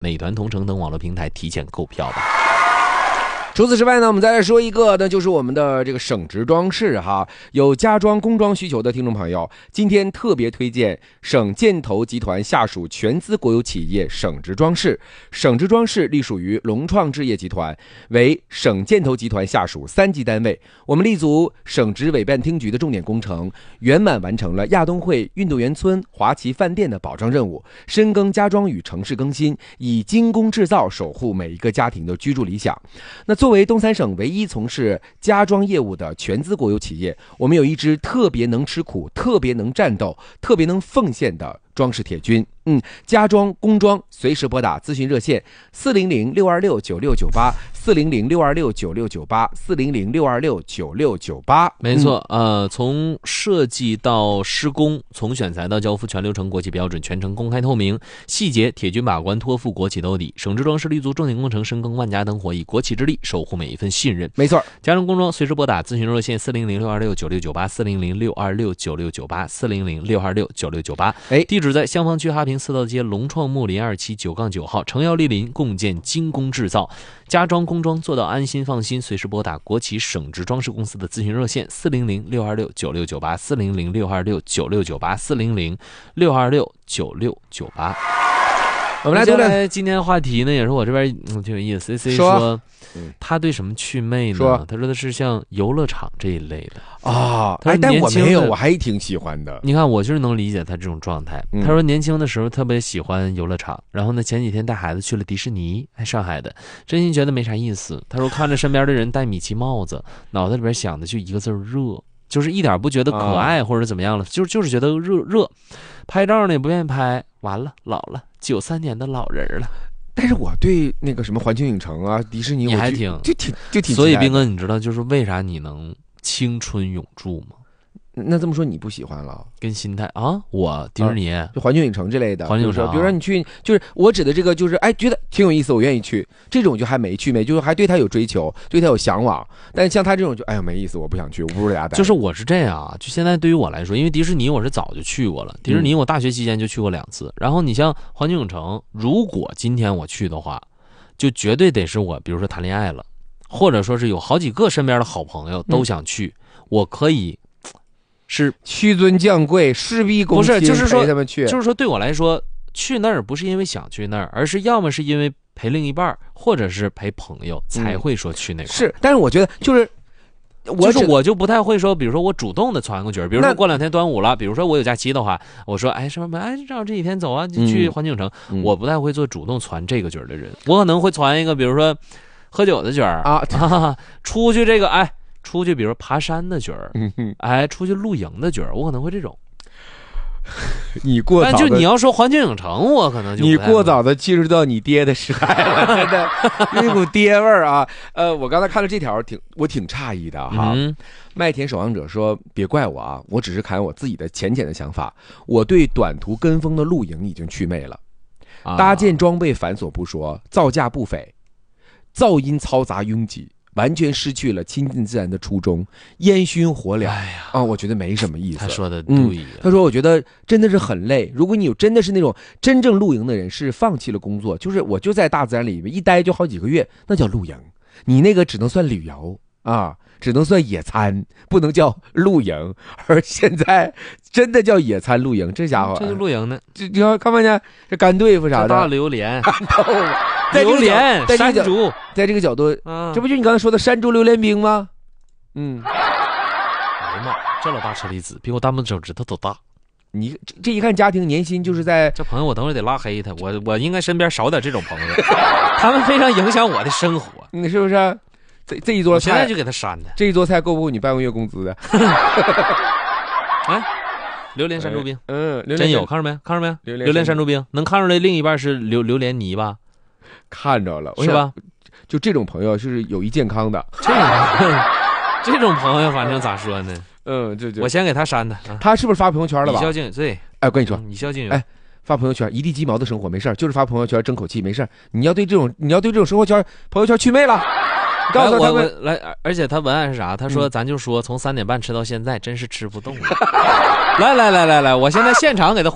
美团、同城等网络平台提前购票吧。 除此之外呢，我们再来说一个，那就是我们的这个省直装饰哈。有家装工装需求的听众朋友，今天特别推荐省建投集团下属全资国有企业省直装饰。省直装饰隶属于龙创置业集团，为省建投集团下属3级单位。我们立足省直委办厅局的重点工程，圆满完成了亚东汇运动员村、华旗饭店的保障任务，深耕家装与城市更新，以精工制造守护每一个家庭的居住理想。那作为东三省唯一从事家装业务的全资国有企业，我们有一支特别能吃苦、特别能战斗、特别能奉献的装饰铁军。家装工装随时拨打咨询热线400-626-9698 400-626-9698 400-626-9698。 没错，从设计到施工，从选材到交付，全流程国际标准，全程公开透明，细节铁军把关，托付国企兜底。省直装饰立足重点工程，深耕万家灯火，以国企之力守护每一份信任。 没错， 家装工装随时拨打咨询热线400-626-9698 400-626-9698 400-626-9698。地址在香坊区哈平4道街龙创木林2期9-9号，诚耀莅临，共建精工制造，家装工装做到安心放心。随时拨打国企省直装饰公司的咨询热线400-626-9698 400-626-9698 400-626-9698。我们来今天话题呢，也是我这边挺有意思。C 说，他对什么祛魅呢？他说的是像游乐场这一类的啊。但我没有，我还挺喜欢的。 你看，我就是能理解他这种状态。他说年轻的时候特别喜欢游乐场，然后呢，前几天带孩子去了迪士尼，上海的，真心觉得没啥意思。他说看着身边的人戴米奇帽子，脑袋里边想的就一个字热。就是一点不觉得可爱或者怎么样了，就是觉得热，拍照呢也不愿意拍，完了老了，93年的老人了。 但是我对那个什么环球影城啊、迪士尼， 你还挺。所以斌哥，你知道就是为啥你能青春永驻吗？ 那这么说你不喜欢了？ 跟心态啊，我迪士尼、 就环球影城之类的， 环球影城， 比如说你去，就是我指的这个，就是觉得挺有意思，我愿意去，这种就还没去，就是还对他有追求，对他有向往。但是像他这种就没意思，我不想去，我不如在家待。 就是我是这样啊，就现在对于我来说，因为迪士尼我是早就去过了，迪士尼我大学期间就去过2次。然后你像环球影城，如果今天我去的话，就绝对得是我，比如说谈恋爱了，或者说是有好几个身边的好朋友都想去，我可以。是屈尊降贵，事必躬亲， 不是，就是说他们去， 就是说对我来说，去那儿不是因为想去那儿，而是要么是因为陪另一半，或者是陪朋友才会说去那块。 是，但是我觉得就是我就不太会说，比如说我主动的传个局，比如说过2天端午了，比如说我有假期的话，我说什么正好这几天走啊，就去环球影城，我不太会做主动传这个局的人，我可能会传一个，比如说喝酒的局出去这个出去比如爬山的局儿，出去露营的局儿，我可能会这种。 你过早的， 就你要说环球影城，我可能就你过早的进入到你爹的时代了，真的有一股爹味儿啊。我刚才看了这条，我挺诧异的哈。麦田守望者说：“别怪我啊，我只是看我自己的浅的想法。我对短途跟风的露营已经祛魅了。搭建装备繁琐不说，造价不菲，噪音嘈杂拥挤。”完全失去了亲近自然的初衷，烟熏火燎。我觉得没什么意思。 他说的对， 他说我觉得真的是很累。如果你真的是那种真正露营的人，是放弃了工作，就是我就在大自然里面一待就好几个月，那叫露营。你那个只能算旅游啊，只能算野餐，不能叫露营。而现在真的叫野餐露营，这家伙这就露营呢。 你要看没见这干对付啥的， 大榴莲。 榴莲、 山竹， 在这个角度，这不就你刚才说的山竹榴莲冰吗？ 哎呀妈，这老大车厘子比我大拇手指头都大。 你这一看家庭年薪就是在这朋友，我等会儿得拉黑他，我应该身边少点这种朋友，他们非常影响我的生活。 你是不是？这一桌菜， 我现在就给他删了。 这一桌菜够不够你半个月工资的？ 榴莲山竹冰， 真有，看着没？看着没？榴莲山竹冰能看出来另一半是榴莲泥吧？ 看着了， 是吧？ 就这种朋友是有益健康的。 这种朋友，反正咋说呢？我先给他删的。 他是不是发朋友圈了吧？ 以孝敬对。 我跟你说， 以孝敬友。 发朋友圈一地鸡毛的生活没事，就是发朋友圈争口气没事。你要对这种生活圈朋友圈祛魅了。告诉他们来，而且他文案是啥？他说咱就说从3点半吃到现在，真是吃不动了。来，我现在现场给他。